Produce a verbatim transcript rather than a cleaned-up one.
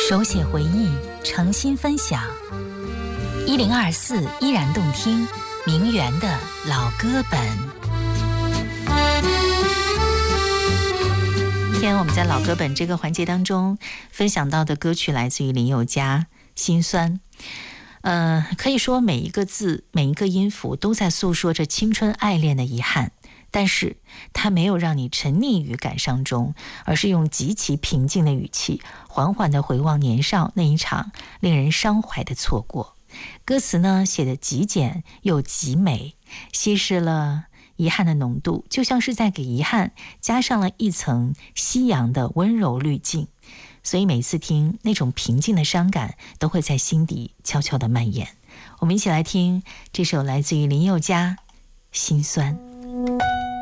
手写回忆，诚心分享。一零二四依然动听，名媛的老歌本。今天我们在老歌本这个环节当中分享到的歌曲来自于林宥嘉《心酸》。呃，可以说每一个字每一个音符都在诉说着青春爱恋的遗憾，但是它没有让你沉溺于感伤中，而是用极其平静的语气缓缓地回望年少那一场令人伤怀的错过。歌词呢写得极简又极美，稀释了遗憾的浓度，就像是在给遗憾加上了一层夕阳的温柔滤镜，所以每次听那种平静的伤感都会在心底悄悄地蔓延。我们一起来听这首来自于林宥嘉《心酸》。